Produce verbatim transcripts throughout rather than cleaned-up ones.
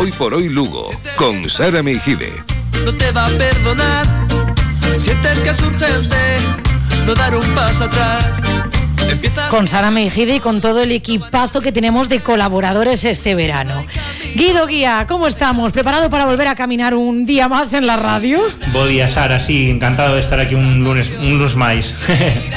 Hoy por Hoy Lugo, con Sara Meijide. No te va a perdonar, sientes que es urgente no dar un paso atrás. Empieza... Con Sara Meijide y con todo el equipazo que tenemos de colaboradores este verano. Guido Guía, ¿cómo estamos? ¿Preparado para volver a caminar un día más en la radio? Buen día, Sara, sí, encantado de estar aquí un lunes, un lunes más.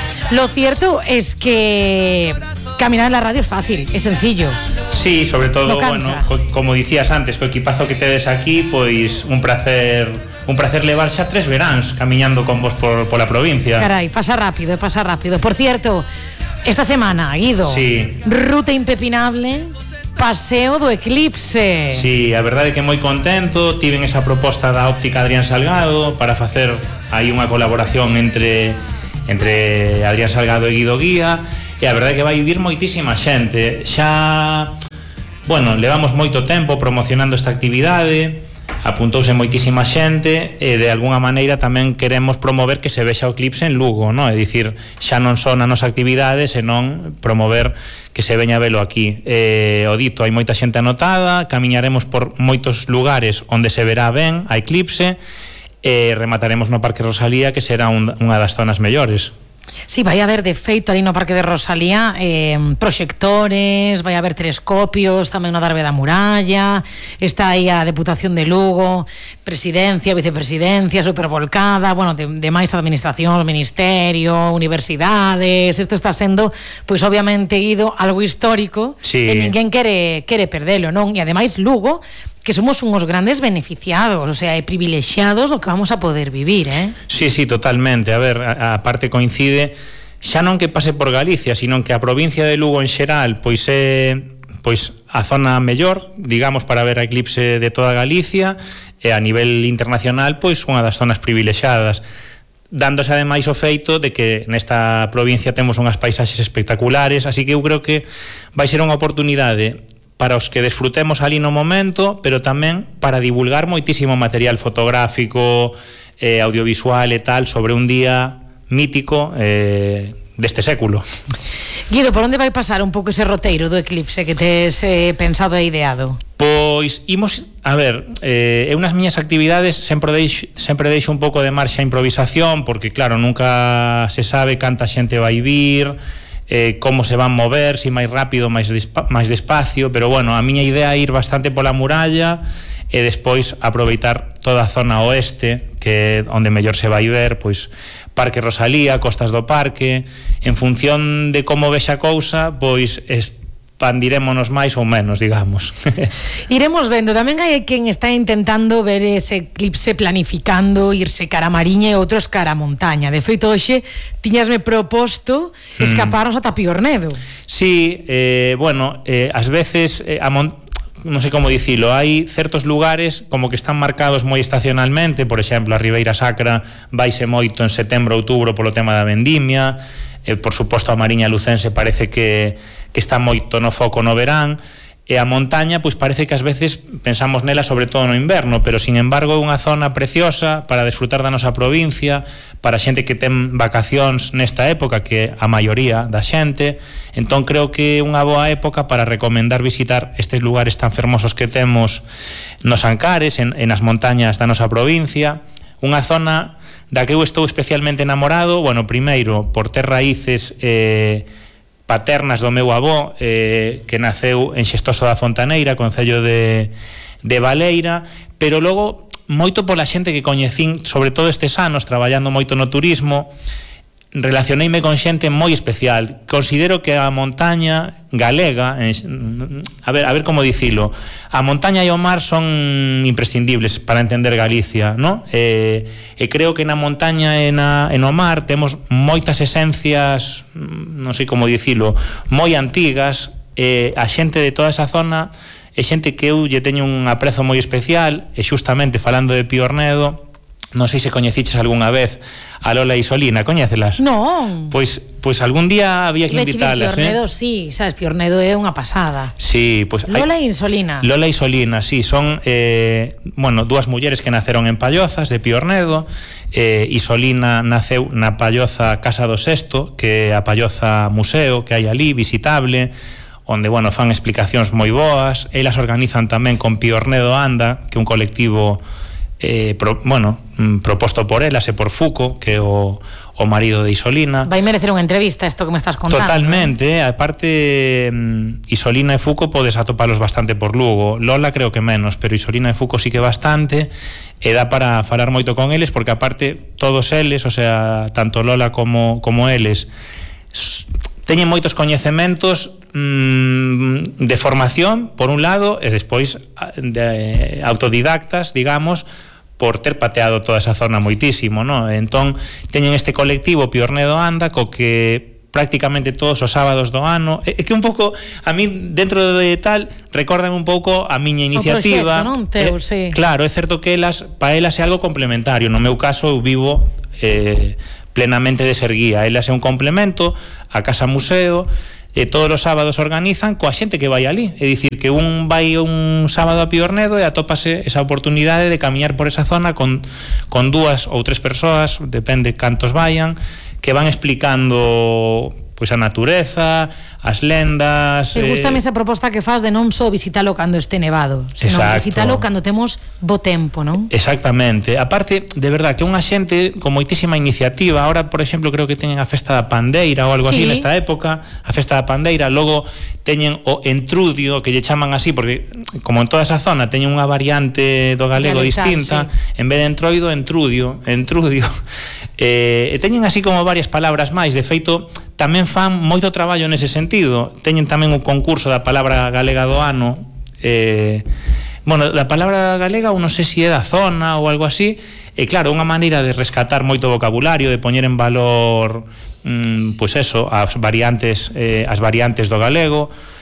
Lo cierto es que caminar en la radio es fácil, es sencillo. Sí, sobre todo, bueno, co- como dicías antes, co equipazo que tedes aquí, pois un placer, un placer levar xa tres veráns camiñando con vos por, por la provincia. Carai, pasa rápido, pasa rápido. Por cierto, esta semana, Guido, sí. Ruta impepinable, Paseo do Eclipse. Sí, a verdade é que moi contento. Tiven esa proposta da óptica Adrián Salgado para facer aí unha colaboración entre entre Adrián Salgado e Guido Guía, e a verdade é que vai vivir moitísima xente. Xa, bueno, levamos moito tempo promocionando esta actividade, apuntouse moitísima xente e de alguna maneira tamén queremos promover que se vexa o eclipse en Lugo, non? É dicir, xa non son a nosa actividade, senón promover que se veña a velo aquí. Eh, o dito, hai moita xente anotada, camiñaremos por moitos lugares onde se verá ben a eclipse e remataremos no Parque Rosalía, que será un, unha das zonas mellores. Sí, vai haber de feito ali no Parque de Rosalía eh, proxectores, vai haber telescopios, tamén no Darbe da Muralla, está aí a Deputación de Lugo, Presidencia, Vicepresidencia, supervolcada, bueno, de, de máis administracións, Ministerio, universidades. Isto está sendo, pois obviamente, ido algo histórico, sí. E ninguén quere, quere perdelo, non? E ademais Lugo, que somos uns grandes beneficiados, o sea, e privilexiados do que vamos a poder vivir, eh? Sí, sí, totalmente. A ver, a, a parte coincide xa non que pase por Galicia, sino que a provincia de Lugo en xeral pois é pois a zona mellor, digamos, para ver a eclipse de toda Galicia, e a nivel internacional pois unha das zonas privilexiadas, dándose ademais o feito de que nesta provincia temos unhas paisaxes espectaculares, así que eu creo que vai ser unha oportunidade para os que desfrutemos ali no momento, pero tamén para divulgar moitísimo material fotográfico, eh, audiovisual e tal, sobre un día mítico eh, deste século. Guido, por onde vai pasar un pouco ese roteiro do eclipse que tes eh, pensado e ideado? Pois imos, a ver, eh, eu nas miñas actividades sempre deixo, sempre deixo un pouco de marxa a improvisación, porque claro, nunca se sabe canta xente vai vir, Eh, como se van mover, si máis rápido, máis, despa, máis despacio, pero bueno, a miña idea é ir bastante pola muralla e despois aproveitar toda a zona oeste, que é onde mellor se vai ver, pois Parque Rosalía, costas do parque, en función de como vexa a cousa, pois expandirémonos máis ou menos, digamos. Iremos vendo, tamén hai quen está intentando ver ese eclipse planificando irse cara a Mariña e outros cara a montaña. De feito, hoxe tiñasme proposto escaparnos mm. ata Piornedo. Sí, eh, bueno, eh, ás veces eh, a montaña, non sei como dicilo, hai certos lugares como que están marcados moi estacionalmente, por exemplo, a Ribeira Sacra vaise moito en setembro, outubro polo tema da vendimia, eh, por suposto a Mariña Lucense parece que, que está moito no foco no verán, e a montaña, pois parece que ás veces pensamos nela sobre todo no inverno, pero sin embargo é unha zona preciosa para desfrutar da nosa provincia, para xente que ten vacacións nesta época, que a maioría da xente. Entón creo que é unha boa época para recomendar visitar estes lugares tan fermosos que temos nos Ancares, en, en as montañas da nosa provincia, unha zona da que eu estou especialmente enamorado, bueno, primeiro por ter raíces eh, paternas do meu avó, eh, que naceu en Xestoso da Fontaneira, concello de, de Baleira, pero logo moito pola xente que coñecín, sobre todo estes anos, traballando moito no turismo, relacioneime con xente moi especial. Considero que a montaña galega, a ver, a ver como dicilo, a montaña e o mar son imprescindibles para entender Galicia, ¿no? E, e creo que na montaña e, na, e no mar temos moitas esencias, non sei como dicilo, moi antigas, e a xente de toda esa zona é xente que eu lle teño un aprezo moi especial, e xustamente falando de Piornedo, non sei se coñeciches algunha vez a Lola e Isolina, coñécelas? Non. Pois, pois algún día había que invitalas, Piornedo, eh? sí, sabes, Piornedo é unha pasada. Sí, pois Lola hai... e Isolina. Lola e Isolina, sí, son eh, bueno, dúas mulleres que naceron en Pallozas de Piornedo. eh, Isolina naceu na Palloza Casa do Sexto, que é a Palloza Museo que hai ali, visitable, onde, bueno, fan explicacións moi boas. Elas organizan tamén con Piornedo Anda, que é un colectivo eh, pro, bueno, proposto por elas e por Fuco, que é o, o marido de Isolina. Vai merecer unha entrevista isto que me estás contando. Totalmente, eh? Aparte Isolina e Fuco podes atopalos bastante por Lugo. Lola creo que menos, pero Isolina e Fuco sí que bastante, e dá para falar moito con eles, porque aparte todos eles, o sea, tanto Lola como, como eles, teñen moitos coñecementos mmm, de formación, por un lado, e despois de autodidactas, digamos, por ter pateado toda esa zona moitísimo, ¿no? Entón, teñen este colectivo Piornedo Anda, co que prácticamente todos os sábados do ano, é que un pouco, a mí, dentro de tal, recórdame un pouco a miña iniciativa. O proxecto, non? Teu, eh, sí. Claro, é certo que elas, para elas é algo complementario. No meu caso, eu vivo eh, plenamente de Serguía. Elas é un complemento a Casa Museo, e todos os sábados organizan coa xente que vai ali, é dicir, que un vai un sábado a Piornedo e atópase esa oportunidade de camiñar por esa zona con, con dúas ou tres persoas, depende cantos vayan, que van explicando pois a natureza, as lendas. Me gusta eh... esa proposta que faz de non só visitalo cando este nevado, senón visitalo cando temos bo tempo, non? Exactamente. Aparte, de verdad, que unha xente con moitísima iniciativa. Ahora, por exemplo, creo que teñen a festa da Pandeira ou algo sí. así nesta época, a festa da Pandeira. Logo teñen o entrudio, que lle chaman así, porque como en toda esa zona teñen unha variante do galego Dialectal, distinta, sí. En vez de entroido, entrudio, entrudio. Eh, e teñen así como varias palabras máis. De feito, tamén fan moito traballo nese sentido. Teñen tamén un concurso da palabra galega do ano, eh, bueno, da palabra galega, ou non sei se é da zona ou algo así, e claro, unha maneira de rescatar moito vocabulario, de poñer en valor mm, pois eso, as variantes eh, as variantes do galego.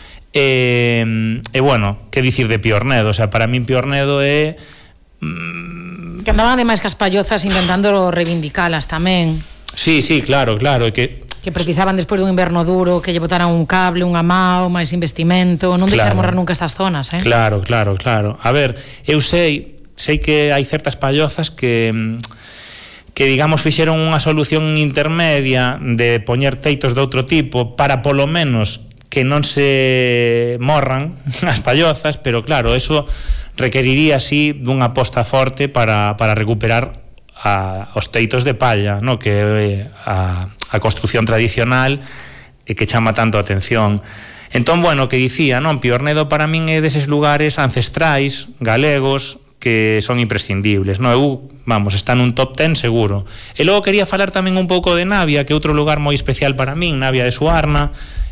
E, e bueno, que dicir de Piornedo? O sea, para min Piornedo é mm, que andaban ademais cas pallozas intentando reivindicalas tamén. Sí, sí, claro, claro, que que precisaban despois dun inverno duro, que lle botaran un cable, unha mao, máis investimento, non deixar claro. morrer nunca estas zonas, eh? Claro, claro, claro. A ver, eu sei, sei que hai certas pallozas que que digamos fixeron unha solución intermedia de poñer teitos de outro tipo para polo menos que non se morran as pallozas, pero claro, eso requeriría así dunha aposta forte para, para recuperar a, os teitos de palla, no? Que é a, a construción tradicional e que chama tanto a atención. Entón, bueno, que dicía, non? Piornedo para min é deses lugares ancestrais, galegos, que son imprescindibles, non? Eu, vamos, está nun top ten seguro. E logo quería falar tamén un pouco de Navia, que é outro lugar moi especial para min, Navia de Suarna,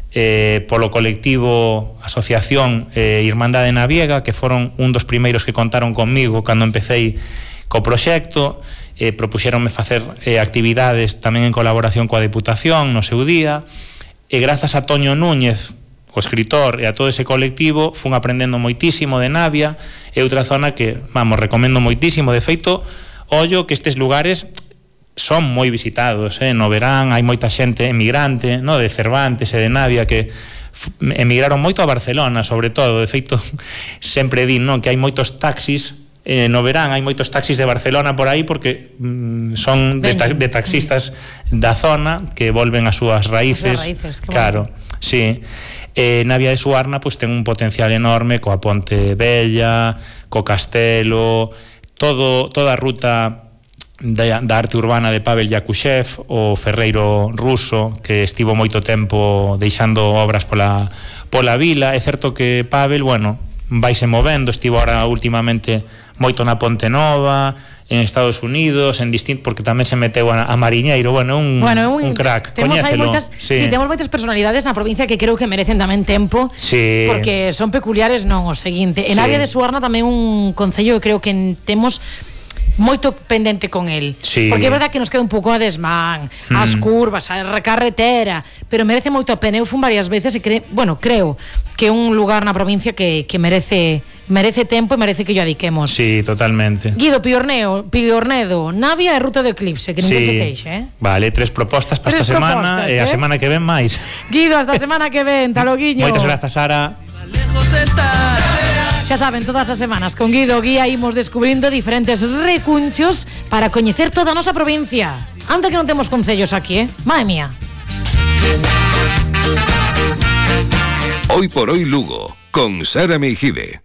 eh, polo colectivo Asociación eh, Irmandade Naviega, que foron un dos primeiros que contaron conmigo cando empecéi co proxecto. Eh, propuxeronme facer eh, actividades tamén en colaboración coa Deputación no seu día, e grazas a Toño Núñez, o escritor, e a todo ese colectivo fun aprendendo moitísimo de Navia. É outra zona que, vamos, recomendo moitísimo. De feito, ollo que estes lugares son moi visitados, eh? No verán hai moita xente emigrante, no? De Cervantes e de Navia que emigraron moito a Barcelona, sobre todo. De feito, sempre din, non? Que hai moitos taxis. Eh, no verán hai moitos taxis de Barcelona por aí porque mm, son de, ta de taxistas da zona que volven as súas raíces, raíces claro, bueno. Sí. Eh, Navia de Suarna pues ten un potencial enorme coa Ponte Bella, co castelo, todo, toda a ruta da, da arte urbana de Pavel Yakushev, o ferreiro ruso que estivo moito tempo deixando obras pola, pola vila. É certo que Pavel, bueno, vaise movendo, estivo ahora últimamente moito na Ponte Nova, en Estados Unidos, en distinto, porque tamén se meteu a, a Mariñeiro, bueno, un, bueno, un, un crack, temos coñécelo. Moitas, sí. sí, temos moitas personalidades na provincia que creo que merecen tamén tempo, sí. Porque son peculiares, non, o seguinte. En sí. Navia de Suarna tamén un concello que creo que temos moito pendente con el, sí. Porque é verdad que nos queda un pouco a desmán, mm. as curvas, a carretera, pero merece moito a pena. Eu fun varias veces e cre, bueno, creo que é un lugar na provincia que, que merece merece tempo e merece que yo adiquemos. Sí, totalmente. Guido, Piorneo, Piornedo, Navia e Ruta do Eclipse, que ninguén sí. se queixe, eh? Vale, tres propostas para esta semana e eh? a semana que ven máis. Guido, hasta a semana que ven, talo guiño. Moitas grazas, Sara. Xa saben, todas as semanas con Guido Guía imos descubrindo diferentes recunchos para coñecer toda a nosa provincia. Anda que non temos concellos aquí, eh? Madre mía. Hoy por hoy Lugo, con Sara Meijide.